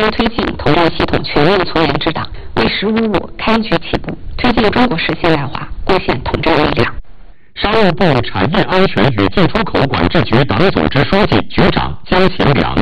将推进通过系统全面从严治党，为“十五五”开局起步，推进中国式现代化，贡献统战力量。 商务部产业安全与进出口管制局党组织书记、局长江勤良。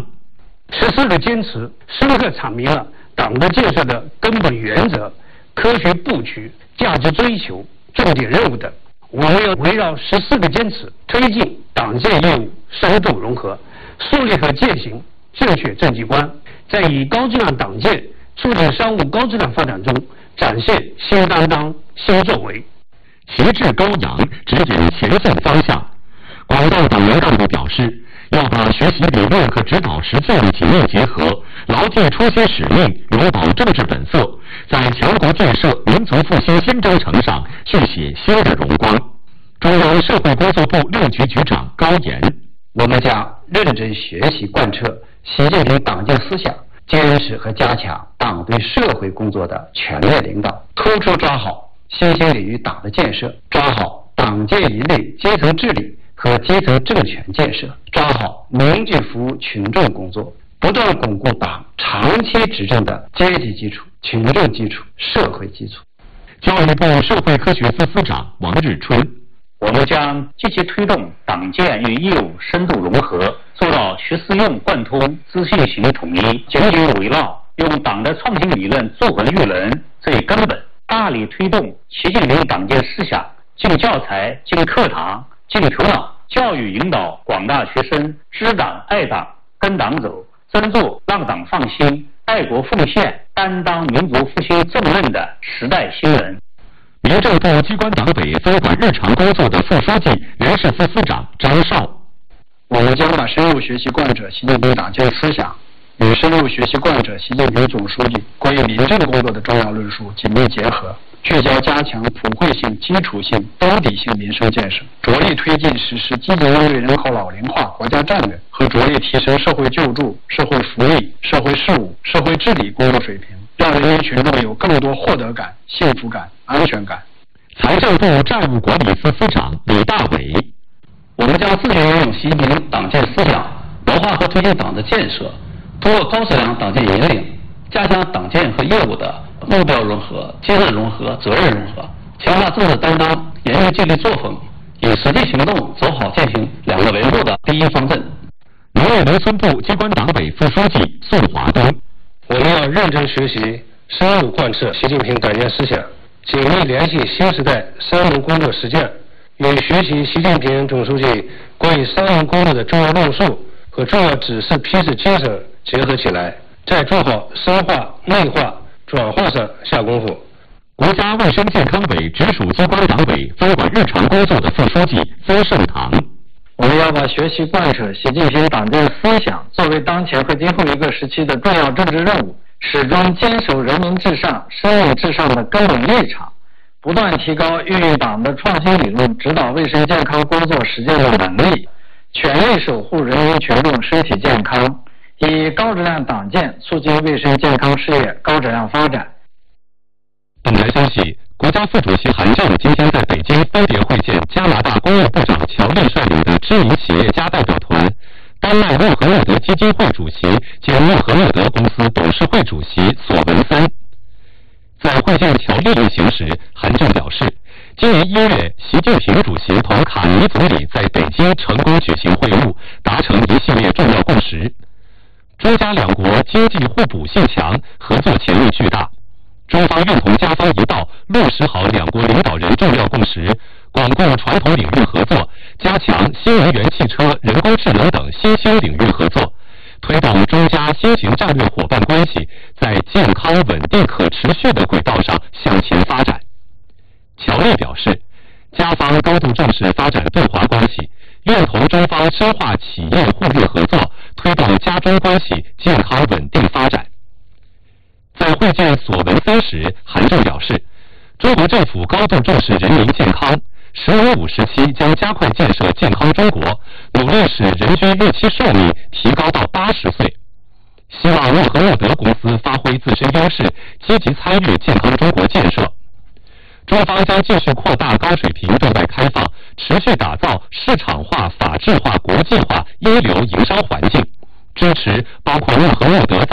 14个坚持深刻阐明了党的建设的根本原则、科学布局、价值追求、重点任务等。我们要围绕14个坚持，推进党建业务深度融合，树立和践行正确政绩观，在以高质量党建促进商务高质量发展中展现新担当、新作为。 旗帜高扬，指引前线方向。广大党员干部表示，要把学习理论和指导实践紧密结合，牢记初心使命，永葆政治本色，在强国建设、民族复兴新征程上续写新的荣光。中央社会工作部六局局长高岩： 我们将认真学习贯彻习近平党建思想，坚持和加强党对社会工作的全面领导，突出抓好新兴领域党的建设，抓好党建一类基层治理和基层政权建设，抓好凝聚服务群众工作，不断巩固党长期执政的阶级基础、群众基础、社会基础。 教育部社会科学司司长王日春： 我们将积极推动党建与业务深度融合，做到学思用贯通、资讯型统一，紧紧围绕用党的创新理论纵横育人最根本，大力推动习近平党建思想进教材、进课堂、进头脑，教育引导广大学生知党爱党、跟党走，真做让党放心、爱国奉献、担当民族复兴重任的时代新人。 民政部机关党委分管日常工作的副书记、人事司司长张绍： 我们将把深入学习贯彻习近平党建思想与深入学习贯彻习近平总书记关于民政工作的重要论述紧密结合，聚焦加强普惠性、基础性、兜底性民生建设，着力推进实施积极应对人口老龄化国家战略和着力提升社会救助、社会福利、社会事务、社会治理工作水平，让人民群众有更多获得感、幸福感、安全感。 财政部债务管理司司长李大伟： 我们将自觉运用习近平党建思想，谋划和推进党的建设，通过高质量党建引领，加强党建和业务的目标融合、阶段融合、责任融合，强化政治担当，严于纪律作风，以实际行动走好践行2个维度的第一方阵。 农业农村部机关党委副书记宋华东： 我们要认真学习，深入贯彻习近平党建思想，紧密联系新时代三农工作实践，与学习习近平总书记关于三农工作的重要论述和重要指示批示精神结合起来，在做好深化、内化、转化上下功夫。 国家卫生健康委直属机关党委分管日常工作的副书记曾盛堂： 我们要把学习贯彻习近平党建思想作为当前和今后一个时期的重要政治任务，始终坚守人民至上、生命至上的根本立场，不断提高运用党的创新理论指导卫生健康工作实践的能力，全力守护人民群众身体健康，以高质量党建促进卫生健康事业高质量发展。 本台消息，国家副主席韩正今天在北京分别会见加拿大工业部长乔利率领的知名企业家代表团、丹麦诺和诺德基金会主席兼诺和诺德公司董事会主席索文森。在会见乔利一行时，韩正表示，今年1月，习近平主席同卡尼总理在北京成功举行会晤，达成一系列重要共识。中加两国经济互补性强，合作潜力巨大。中方愿同加方一道，落实好两国领导人重要共识，巩固传统领域合作，加强新能源汽车、人工智能等新兴领域合作，推动中加新型战略伙伴关系在健康、稳定、可持续的轨道上向前发展。乔利表示，加方高度重视发展对华关系，愿同中方深化企业互利合作，推动加中关系健康稳定发展。在会见索文森时，韩正表示，中国政府高度重视人民健康，“15+5”时期将加快建设健康中国，努力使人均预期寿命提高到80岁。希望诺和诺德公司发挥自身优势，积极参与健康中国建设。中方将继续扩大高水平对外开放，持续打造市场化、法治化、国际化、一流营商环境，支持包括诺和诺德在